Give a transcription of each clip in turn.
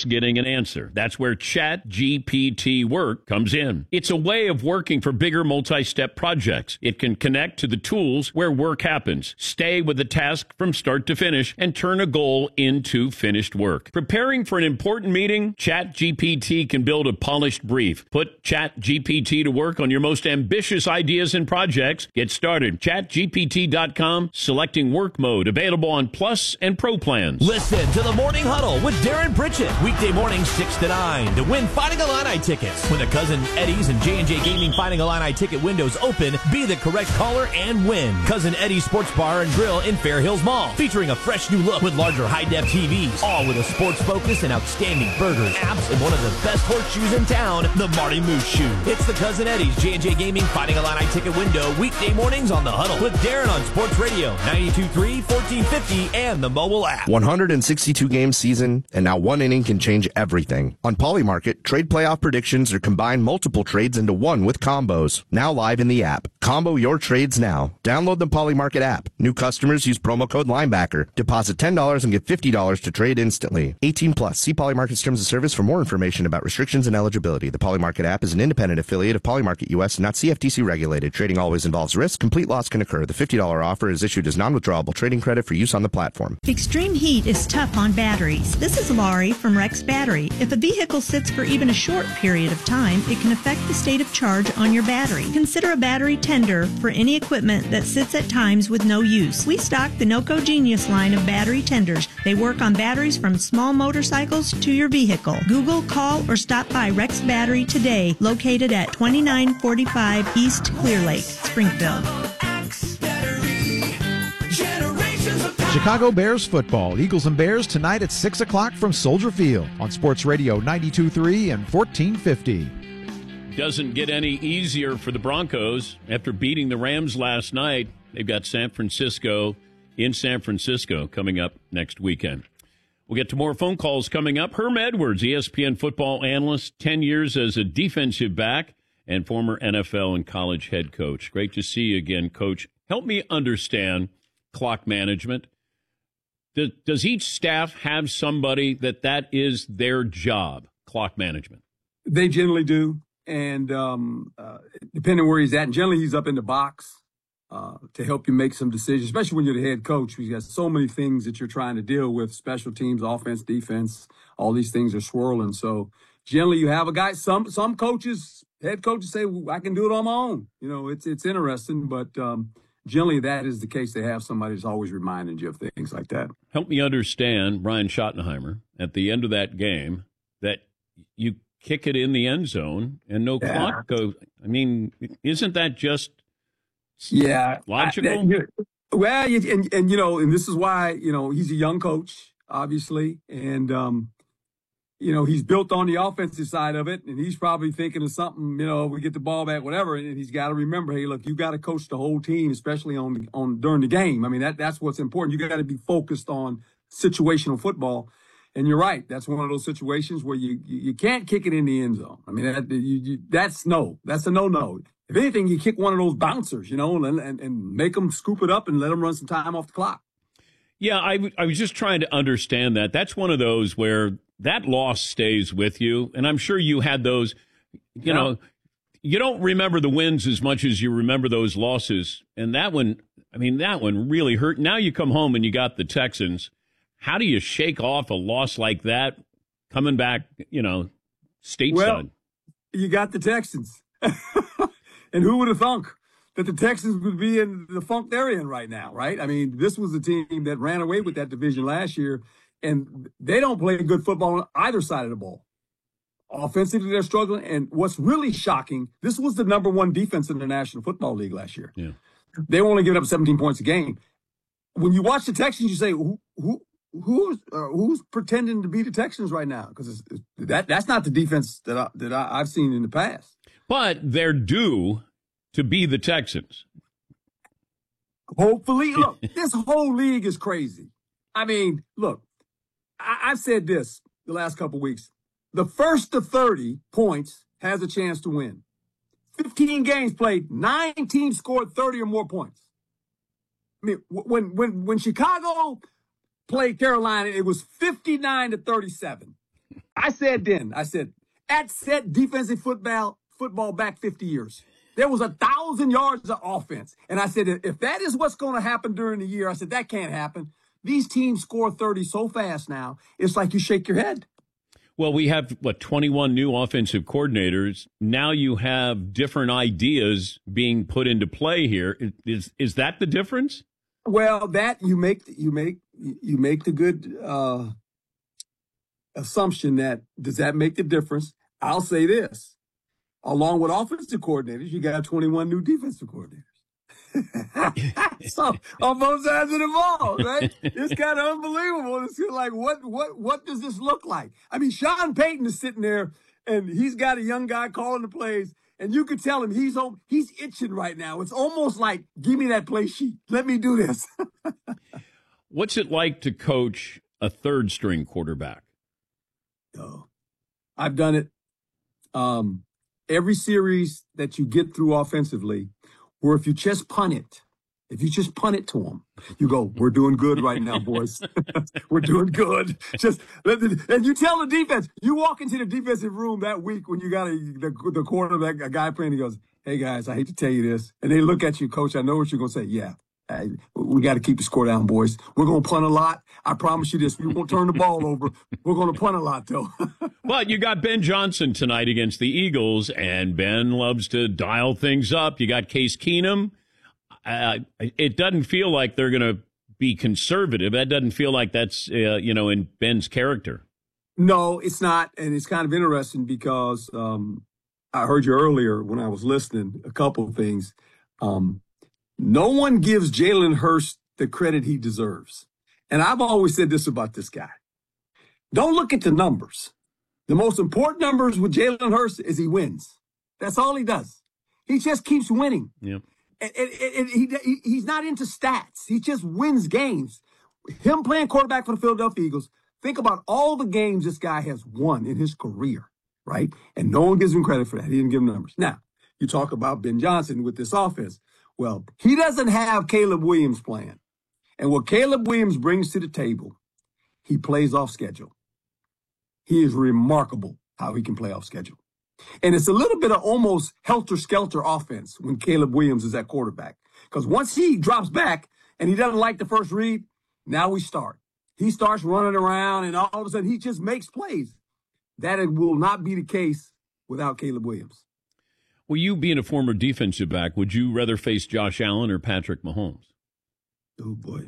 just getting an answer. That's where ChatGPT Work comes in. It's a way of working for bigger multi-step projects. It can connect to the tools where work happens, stay with the task from start to finish, and turn a goal into finished work. Preparing for an important meeting? ChatGPT can build a polished brief. Put ChatGPT to work on your most ambitious ideas and projects. Get started. ChatGPT.com, selecting work mode. Available on Plus and Pro plans. Listen to the Morning Huddle with Darren Pritchett. Weekday mornings 6 to 9 to win Fighting Illini tickets. When the Cousin Eddie's and J&J Gaming Fighting Illini ticket windows open, be the correct caller and win. Cousin Eddie's Sports Bar and Grill in Fair Hills Mall. Featuring a fresh new look with larger high-def TVs. All with a sports focus and outstanding burgers, apps, and one of the best horseshoes in town, the Marty Moose Shoe. It's the Cousin Eddie's J&J Gaming Fighting Illini ticket window weekday mornings on the Huddle with Darren on Sports Radio 92.3, 1450, and the mobile app. 162 game season, and now one inning can change everything. On Polymarket, trade playoff predictions are combine multiple trades into one with combos. Now live in the app. Combo your trades now. Download the Polymarket app. New customers use promo code Linebacker. Deposit $10 and get $50 to trade instantly. 18 plus. See Polymarket's terms of service for more information about restrictions and eligibility. The Polymarket app is an independent affiliate of Polymarket US, not CFTC regulated. Trading always involves risk. Complete loss can occur. The $50 offer is issued as non-withdrawable trading credit for use on the platform. Extreme heat is tough on batteries. This is Laurie from Rex Battery. If a vehicle sits for even a short period of time, it can affect the state of charge on your battery. Consider a battery tender for any equipment that sits at times with no use. We stock the NOCO Genius line of battery tenders. They work on batteries from small motorcycles to your vehicle. Google, call, or stop by Rex Battery today, located at 2945 East Clear Lake, Springfield. Chicago Bears football. Eagles and Bears tonight at 6 o'clock from Soldier Field on Sports Radio 92.3 and 1450. Doesn't get any easier for the Broncos after beating the Rams last night. They've got San Francisco in San Francisco coming up next weekend. We'll get to more phone calls coming up. Herm Edwards, ESPN football analyst, 10 years as a defensive back and former NFL and college head coach. Great to see you again, Coach. Help me understand clock management. Does each staff have somebody that is their job, clock management? They generally do. And depending where he's at, and generally he's up in the box to help you make some decisions, especially when you're the head coach. You've got so many things that you're trying to deal with, special teams, offense, defense, all these things are swirling. So generally you have a guy, some coaches, head coaches say, I can do it on my own. You know, it's interesting, but generally that is the case. They have somebody that's always reminding you of things like that. Help me understand, Brian Schottenheimer, at the end of that game, that you kick it in the end zone and no clock goes. I mean, isn't that just logical? And this is why, he's a young coach, obviously. And, he's built on the offensive side of it. And he's probably thinking of something, we get the ball back, whatever. And he's got to remember, hey, look, you got to coach the whole team, especially on during the game. I mean, that's what's important. You got to be focused on situational football. And you're right. That's one of those situations where you can't kick it in the end zone. I mean, that's a no-no. If anything, you kick one of those bouncers, and make them scoop it up and let them run some time off the clock. Yeah, I was just trying to understand that. That's one of those where that loss stays with you. And I'm sure you had those, you don't remember the wins as much as you remember those losses. And that one really hurt. Now you come home and you got the Texans. How do you shake off a loss like that coming back, stateside? Well, you got the Texans. And who would have thunk that the Texans would be in the funk they're in right now, right? I mean, this was a team that ran away with that division last year, and they don't play good football on either side of the ball. Offensively, they're struggling. And what's really shocking, this was the number one defense in the National Football League last year. Yeah. They were only giving up 17 points a game. When you watch the Texans, you say, who's pretending to be the Texans right now? Because that's not the defense that I've seen in the past. But they're due to be the Texans. Hopefully. Look, this whole league is crazy. I mean, look, I've said this the last couple of weeks. The first to 30 points has a chance to win. 15 games played, 9 teams scored 30 or more points. I mean, when Chicago played Carolina, it was 59-37. I said, at set defensive football back 50 years. There was 1,000 yards of offense. And I said, if that is what's going to happen during the year, I said, that can't happen. These teams score 30 so fast now, it's like you shake your head. Well, we have, 21 new offensive coordinators. Now you have different ideas being put into play here. Is that the difference? Well, that you make the good assumption that does that make the difference? I'll say this. Along with offensive coordinators, you got 21 new defensive coordinators. So on both sides of the ball, right? It's kind of unbelievable. It's like, what does this look like? I mean, Sean Payton is sitting there and he's got a young guy calling the plays, and you could tell him he's itching right now. It's almost like, give me that play sheet. Let me do this. What's it like to coach a third string quarterback? Oh, I've done it. Every series that you get through offensively, where if you just punt it to them, you go, we're doing good right now, boys. We're doing good. And you tell the defense, you walk into the defensive room that week when you got the quarterback, a guy playing, he goes, hey guys, I hate to tell you this. And they look at you, coach, I know what you're going to say. Yeah. We got to keep the score down, boys. We're going to punt a lot. I promise you this. We won't turn the ball over. We're going to punt a lot, though. But you got Ben Johnson tonight against the Eagles, and Ben loves to dial things up. You got Case Keenum. It doesn't feel like they're going to be conservative. That doesn't feel like that's, in Ben's character. No, it's not. And it's kind of interesting because I heard you earlier when I was listening, a couple of things. No one gives Jalen Hurts the credit he deserves. And I've always said this about this guy. Don't look at the numbers. The most important numbers with Jalen Hurts is he wins. That's all he does. He just keeps winning. Yeah. And he's not into stats. He just wins games. Him playing quarterback for the Philadelphia Eagles, think about all the games this guy has won in his career, right? And no one gives him credit for that. He didn't give him numbers. Now, you talk about Ben Johnson with this offense. Well, he doesn't have Caleb Williams playing. And what Caleb Williams brings to the table, he plays off schedule. He is remarkable how he can play off schedule. And it's a little bit of almost helter-skelter offense when Caleb Williams is at quarterback. Because once he drops back and he doesn't like the first read, now we start. He starts running around and all of a sudden he just makes plays. That it will not be the case without Caleb Williams. Well, you being a former defensive back, would you rather face Josh Allen or Patrick Mahomes? Oh, boy.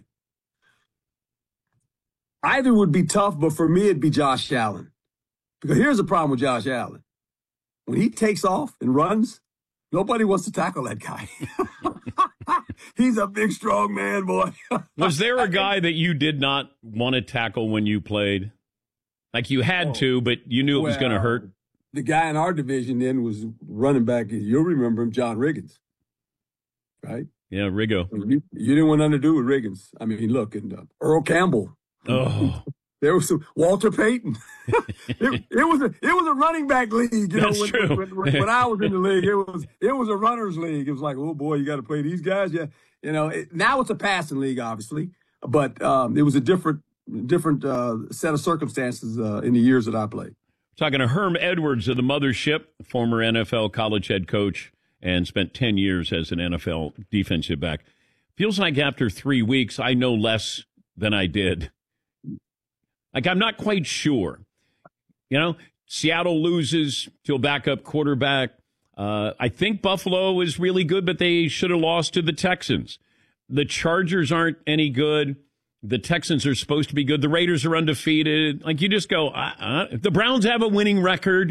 Either would be tough, but for me, it'd be Josh Allen. Because here's the problem with Josh Allen. When he takes off and runs, nobody wants to tackle that guy. He's a big, strong man, boy. Was there a guy that you did not want to tackle when you played? Like you had to, but you knew it was going to hurt? The guy in our division then was running back. You'll remember him, John Riggins, right? Yeah, Riggo. You didn't want nothing to do with Riggins. I mean, look, and Earl Campbell. Oh, there was some Walter Payton. it was a running back league. You know, when I was in the league, it was a runners league. It was like, oh boy, you got to play these guys. Yeah, now it's a passing league, obviously, but it was a different set of circumstances in the years that I played. Talking to Herm Edwards of the Mothership, former NFL college head coach, and spent 10 years as an NFL defensive back. Feels like after 3 weeks, I know less than I did. Like, I'm not quite sure. Seattle loses to a backup quarterback. I think Buffalo is really good, but they should have lost to the Texans. The Chargers aren't any good. The Texans are supposed to be good. The Raiders are undefeated. Like, you just go, if the Browns have a winning record.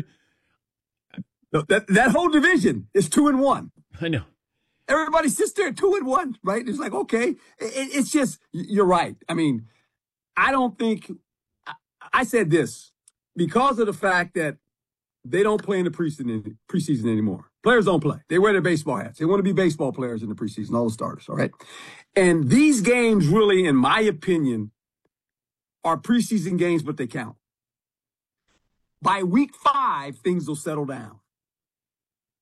That whole division is 2-1. I know. Everybody sits there 2-1, right? It's like, okay. It's just, you're right. I mean, I don't think, I said this, because of the fact that they don't play in the preseason anymore. Players don't play. They wear their baseball hats. They want to be baseball players in the preseason, all the starters, all right? And these games really, in my opinion, are preseason games, but they count. By week 5, things will settle down.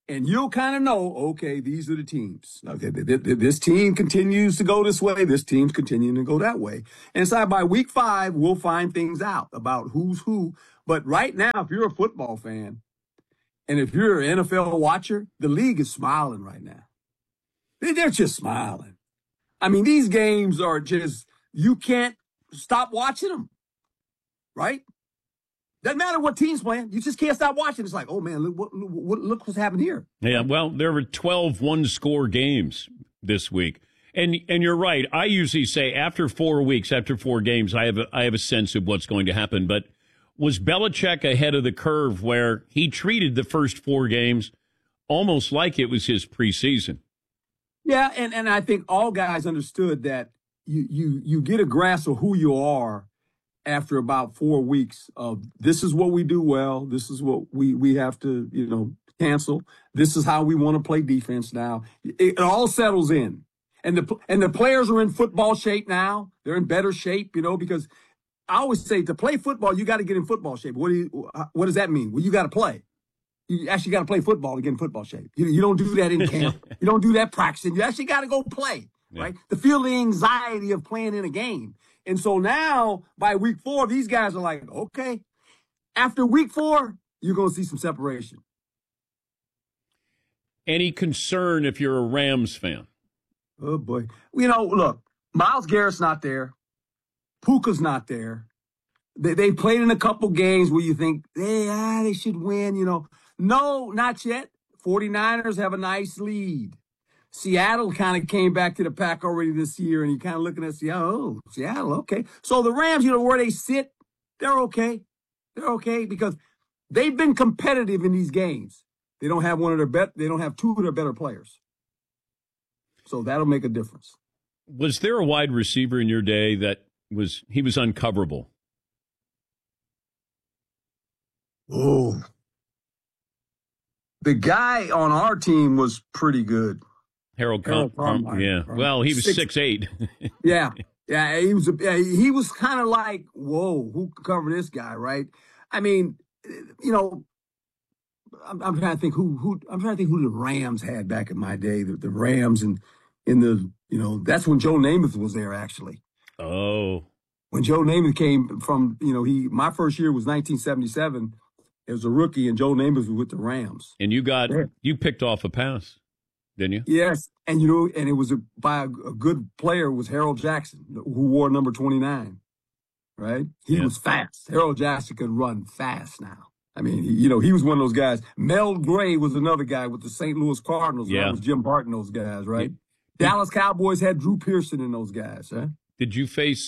And you'll kind of know, okay, these are the teams. Okay, this team continues to go this way. This team's continuing to go that way. And so by week 5, we'll find things out about who's who. But right now, if you're a football fan and if you're an NFL watcher, the league is smiling right now. They're just smiling. I mean, these games are just, you can't stop watching them, right? Doesn't matter what team's playing. You just can't stop watching. It's like, oh, man, look what's happened here. Yeah, well, there were 12 one-score games this week. And you're right. I usually say after 4 weeks, after 4 games, I have a sense of what's going to happen. But was Belichick ahead of the curve where he treated the first 4 games almost like it was his preseason? Yeah, and I think all guys understood that you get a grasp of who you are after about 4 weeks of this is what we do well. This is what we have to, cancel. This is how we want to play defense now. It all settles in. And the players are in football shape now. They're in better shape, because I always say to play football, you got to get in football shape. What does that mean? Well, you got to play. You actually got to play football to get in football shape. You don't do that in camp. You don't do that practicing. You actually got to go play, right? To feel the anxiety of playing in a game. And so now, by week 4, these guys are like, okay, after week 4, you're going to see some separation. Any concern if you're a Rams fan? Oh, boy. Look, Myles Garrett's not there. Puka's not there. They played in a couple games where you think, they should win, No, not yet. 49ers have a nice lead. Seattle kind of came back to the pack already this year, and you're kind of looking at Seattle. Oh, Seattle, okay. So the Rams, where they sit, they're okay. They're okay because they've been competitive in these games. They don't have they don't have 2 of their better players. So that'll make a difference. Was there a wide receiver in your day that was uncoverable? Oh. The guy on our team was pretty good. Harold Carmichael. Yeah. Well, he was 6'8". Yeah. He was kind of like, whoa, who could cover this guy, right? I mean, I'm trying to think who the Rams had back in my day. The Rams and that's when Joe Namath was there actually. Oh. When Joe Namath came from, my first year was 1977 as a rookie, and Joe Namath was with the Rams. And you picked off a pass, didn't you? Yes, and and it was by a good player was Harold Jackson, who wore number 29, right? He was fast. Harold Jackson could run fast now. I mean, he was one of those guys. Mel Gray was another guy with the St. Louis Cardinals. Yeah. That was Jim Barton, those guys, right? Dallas Cowboys had Drew Pearson and those guys, huh? Did you face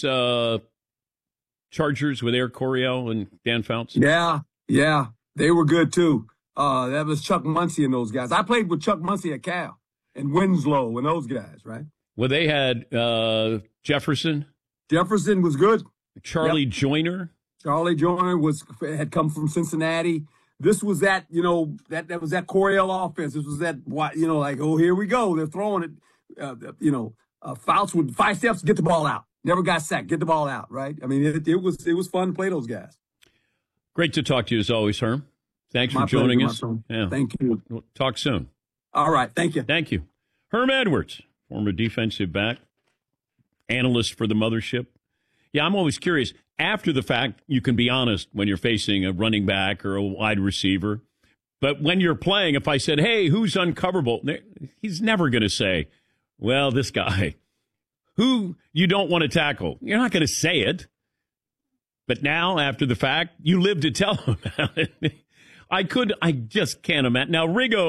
Chargers with Eric Coryell and Dan Fouts? Yeah, they were good too. That was Chuck Muncie and those guys. I played with Chuck Muncie at Cal and Winslow and those guys, right? Well, they had Jefferson. Jefferson was good. Charlie Joyner. Charlie Joyner had come from Cincinnati. This was that was that Coryell offense. This was that here we go. They're throwing it. Fouts would 5 steps, get the ball out. Never got sacked. Get the ball out, right? I mean, it was fun to play those guys. Great to talk to you as always, Herm. Thanks for joining us. Yeah. Thank you. We'll talk soon. All right. Thank you. Thank you. Herm Edwards, former defensive back, analyst for the mothership. Yeah, I'm always curious. After the fact, you can be honest when you're facing a running back or a wide receiver. But when you're playing, if I said, hey, who's uncoverable? He's never going to say, well, this guy. Who you don't want to tackle. You're not going to say it. But now, after the fact, you live to tell him about it. I just can't imagine. Now,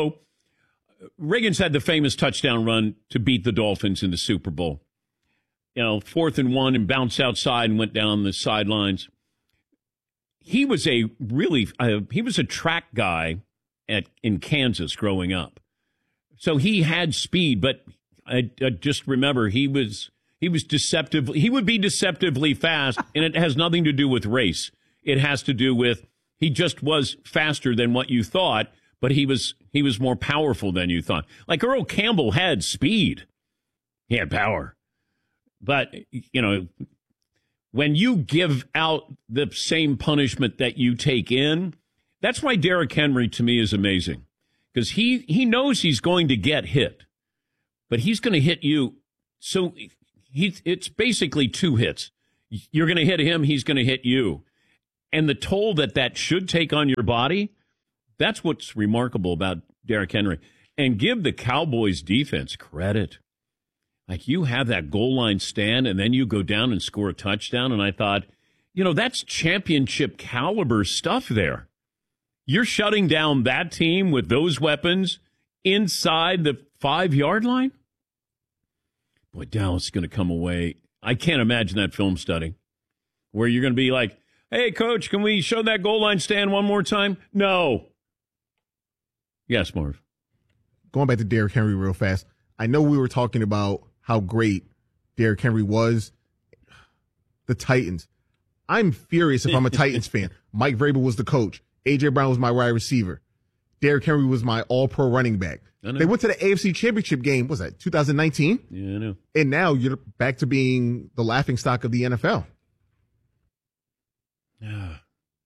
Riggins had the famous touchdown run to beat the Dolphins in the Super Bowl. 4th and 1 and bounced outside and went down the sidelines. He was he was a track guy in Kansas growing up. So he had speed, but I just remember he would be deceptively fast, and it has nothing to do with race. It has to do with he just was faster than what you thought, but he was more powerful than you thought. Like Earl Campbell had speed. He had power. But, when you give out the same punishment that you take in, that's why Derrick Henry to me is amazing. because he knows he's going to get hit, but he's going to hit you. So it's basically 2 hits. You're going to hit him, he's going to hit you. And the toll that should take on your body, that's what's remarkable about Derrick Henry. And give the Cowboys defense credit. Like, you have that goal line stand, and then you go down and score a touchdown. And I thought, that's championship caliber stuff there. You're shutting down that team with those weapons inside the 5-yard line? Boy, Dallas is going to come away. I can't imagine that film study where you're going to be like, hey, coach, can we show that goal line stand one more time? No. Yes, Marv. Going back to Derrick Henry real fast. I know we were talking about how great Derrick Henry was. The Titans. I'm furious if I'm a Titans fan. Mike Vrabel was the coach. A.J. Brown was my wide receiver. Derrick Henry was my all-pro running back. They went to the AFC Championship game, what was that, 2019? Yeah, I know. And now you're back to being the laughingstock of the NFL. Yeah.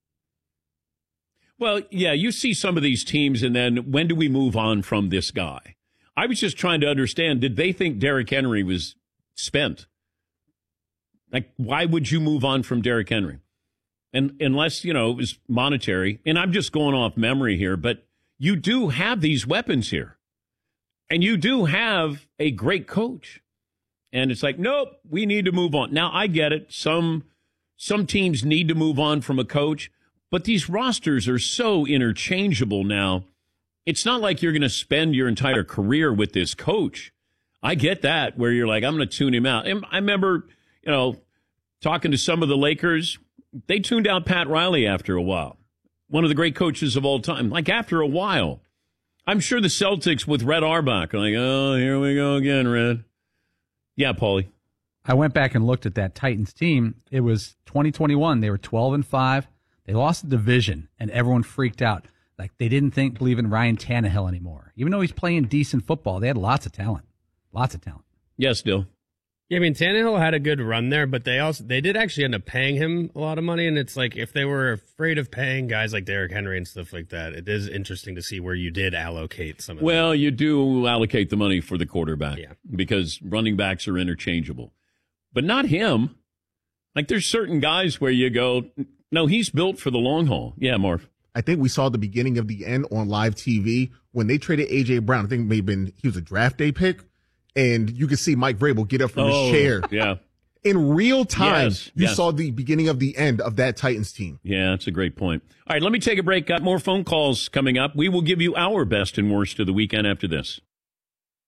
Well, yeah, you see some of these teams, and then when do we move on from this guy? I was just trying to understand, did they think Derrick Henry was spent? Like, why would you move on from Derrick Henry? And unless, it was monetary, and I'm just going off memory here, but you do have these weapons here. And you do have a great coach. And it's like, nope, we need to move on. Now, I get it. Some teams need to move on from a coach, but these rosters are so interchangeable now. It's not like you're going to spend your entire career with this coach. I get that, where you're like, I'm going to tune him out. And I remember, talking to some of the Lakers, they tuned out Pat Riley after a while. One of the great coaches of all time. Like, after a while. I'm sure the Celtics with Red Auerbach are like, oh, here we go again, Red. Yeah, Paulie. I went back and looked at that Titans team. It was 2021. They were 12-5. They lost the division, and everyone freaked out. Like, they didn't believe in Ryan Tannehill anymore. Even though he's playing decent football, they had lots of talent. Lots of talent. Yes, Dill. Yeah, I mean, Tannehill had a good run there, but they did actually end up paying him a lot of money, and it's like, if they were afraid of paying guys like Derrick Henry and stuff like that, it is interesting to see where you did allocate some of Well, you do allocate the money for the quarterback, because running backs are interchangeable. But not him. Like, there's certain guys where you go, no, he's built for the long haul. Yeah, Marv. I think we saw the beginning of the end on live TV when they traded A.J. Brown. I think he was a draft day pick. And you could see Mike Vrabel get up from his chair. Yeah. In real time, you saw the beginning of the end of that Titans team. Yeah, that's a great point. All right, let me take a break. Got more phone calls coming up. We will give you our best and worst of the weekend after this.